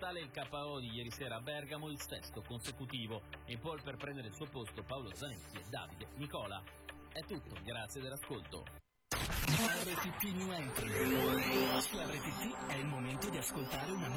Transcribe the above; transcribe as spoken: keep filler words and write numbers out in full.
totale il K O di ieri sera a Bergamo, il sesto consecutivo. In pole per prendere il suo posto Paolo Zanetti e Davide Nicola. È tutto, grazie dell'ascolto. R T T New Entry. Su R T T è il momento di ascoltare una